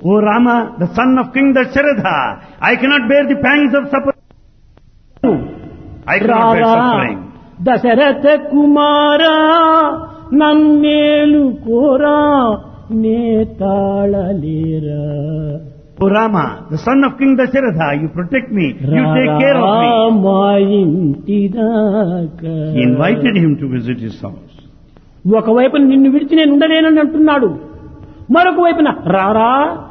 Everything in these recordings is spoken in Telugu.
O Rama, the son of King Dasharatha, I cannot bear the pangs of suffering. I cannot bear suffering. Dasharatha కుమారా నన్నేలు కోరా నేతాళలేరా. O Rama, the son of King Dasharatha, you protect me, you take care of me. మా ఇంటిదాకా. He invited him to visit his house. ఒకవైపు నిన్ను విడిచి నేను ఉండలేనని అంటున్నాడు, మరొక వైపున రారా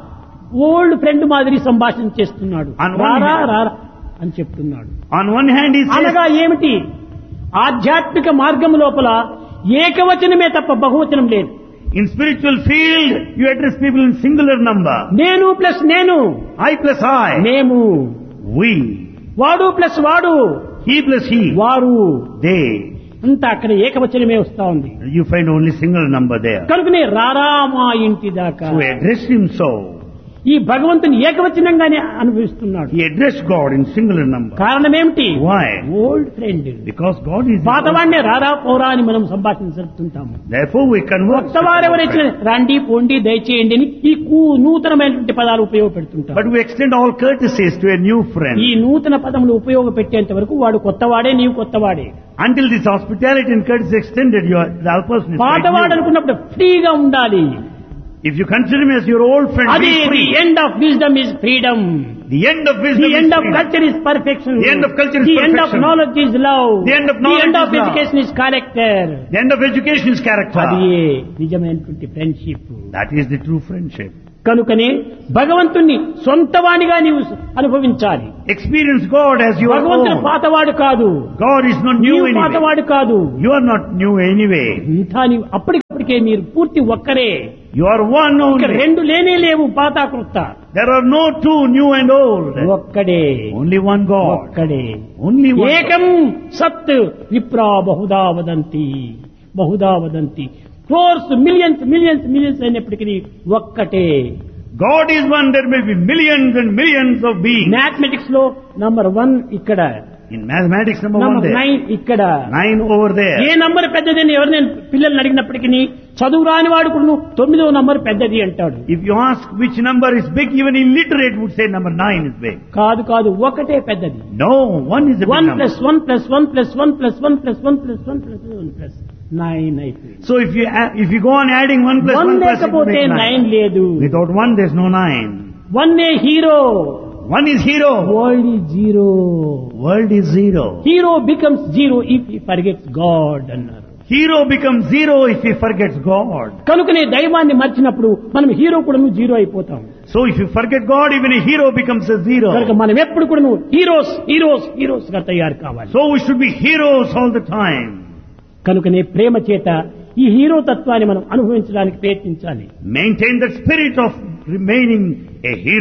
ఓల్డ్ ఫ్రెండ్ మాదిరి సంభాషణ చేస్తున్నాడు. రారా రారా అని చెప్తున్నాడు. On one hand he says, అనగా ఏమిటి? ఆధ్యాత్మిక మార్గం లోపల ఏకవచనమే తప్ప బహువచనం లేదు. in spiritual field, you address people in singular number. నేను ప్లస్ నేను, I plus I, మేము, we, వాడు ప్లస్ వాడు, he plus he, వారు, they. అంతా అక్కడ ఏకవచనమే వస్తా ఉంది. You find only single number there. కనుకనే రారా మా ఇంటి దాకా. So he addressed him so. ఈ భగవంతుని ఏకవచనంగానే అనుభవిస్తున్నాడు. He addressed God in singular number. కారణం ఏమిటి? Why? Old friend. Because God is. పాతవాడినే రారా పోరా అని మనం సంభాషణ జరుపుతుంటాము. Therefore we converse. కొత్తవారెవరైతే రండి పోండి దయచేయండి అని ఈ నూతనమైనటువంటి పదాలు ఉపయోగపెడుతుంటారు. But we extend all courtesies to a new friend. ఈ నూతన పదములు ఉపయోగపెట్టేంత వరకు వాడు కొత్తవాడే, నీవు కొత్తవాడే. Until this hospitality and courtesy extended, the other person is పాతవాడు new. అనుకున్నప్పుడు ఫ్రీగా ఉండాలి. If you consider me as your old friend, అది be the free. End of wisdom is freedom. The end of wisdom The is end of freedom. culture is perfection. The end of culture is The end of perfection. knowledge is love. The end of knowledge The end of is love. education is character. The end of education is character. అది నిజమైనటువంటి friendship. That is the true friendship. కనుకనే భగవంతుణ్ణి సొంతవాడిగా నీవు అనుభవించాలి. Experience God as your భగవంతుడు own. పాతవాడు కాదు, God is not new నీవు anyway. పాతవాడు కాదు. You are not new anyway. ఇంతా నీవు అప్పటికప్పటికే మీరు పూర్తి ఒక్కరే. You are one ఇక only. రెండు లేనే లేవు పాత కృత. There are no two, new and old. ఒక్కడే, Only one God. ఒక్కడే. Only one. ఏకం సత్ విప్రా Bahuda వదంతి, Bahuda వదంతి. Crores millions millions millions అయినప్పటికీ ఒక్కటే. God is one. There may be millions and millions of beings. Mathematics లో నంబర్ 1 ఇక్కడ, In mathematics, number 1 number there. 9 ఇక్కడ. 9 over there. ఏ నంబర్ పెద్దదని ఎవరు నేను పిల్లల్ని అడిగినప్పటికీ చదువు రాని వాడు కూడా 9వ నంబర్ పెద్దది అంటాడు. If you ask which number is big, even illiterate would say number 9 is big. కాదు కాదు, ఒకటే పెద్దది. No, 1 is a big 1 number. + 1 + 1 + 1 + 1 + 1 + 1 + 1 + 9 అయిపోయింది. So if you go on adding 1 + 1 + 1 లేకపోతే 9 లేదు. Without 1 there's no 9. 1 hero. 1 is hero. World is zero. World is 0. Hero becomes zero if he forgets God అన్నారు. Hero becomes 0 if he forgets God. కనుకనే దైవాన్ని మర్చినప్పుడు మనం హీరో కూడా జీరో అయిపోతాం. So if you forget God, even a hero becomes a 0. కనుక మనం ఎప్పుడు కూడా హీరోస్ హీరోస్ హీరోస్ గా తయారు కావాలి. So we should be heroes all the time. కనుకనే ప్రేమ చేత ఈ హీరో తత్వాన్ని మనం అనుభవించడానికి ప్రయత్నించాలి. Maintain that spirit of remaining a hero.